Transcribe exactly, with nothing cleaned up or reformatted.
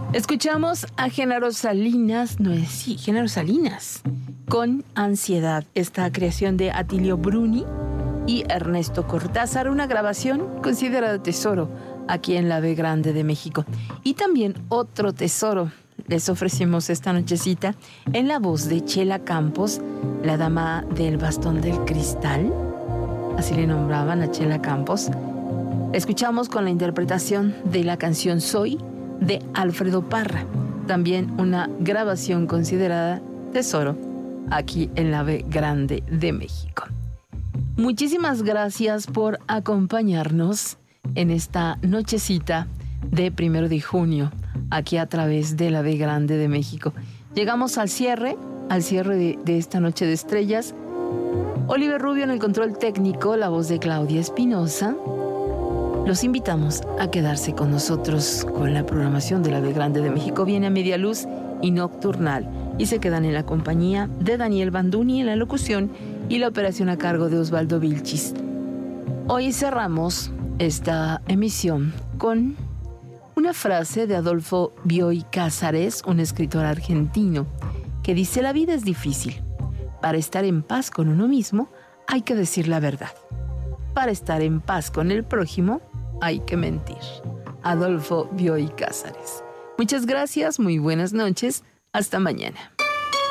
Escuchamos a Genaro Salinas, no es sí, Genaro Salinas, con Ansiedad, esta creación de Atilio Bruni y Ernesto Cortázar, una grabación considerada tesoro aquí en la B Grande de México. Y también otro tesoro les ofrecimos esta nochecita en la voz de Chela Campos, la dama del bastón del cristal, así le nombraban a Chela Campos. Escuchamos con la interpretación de la canción Soy, de Alfredo Parra, también una grabación considerada tesoro aquí en la B Grande de México. Muchísimas gracias por acompañarnos en esta nochecita de primero de junio, aquí a través de la B Grande de México. Llegamos al cierre, al cierre de, de esta noche de estrellas. Oliver Rubio en el control técnico, la voz de Claudia Espinosa. Los invitamos a quedarse con nosotros con la programación de la B Grande de México. Viene a media luz y nocturnal y se quedan en la compañía de Daniel Banduni en la locución y la operación a cargo de Osvaldo Vilchis. Hoy cerramos esta emisión con una frase de Adolfo Bioy Cázares, un escritor argentino, que dice: la vida es difícil. Para estar en paz con uno mismo hay que decir la verdad. Para estar en paz con el prójimo hay que mentir. Adolfo Bioy Cázares. Muchas gracias, muy buenas noches, hasta mañana.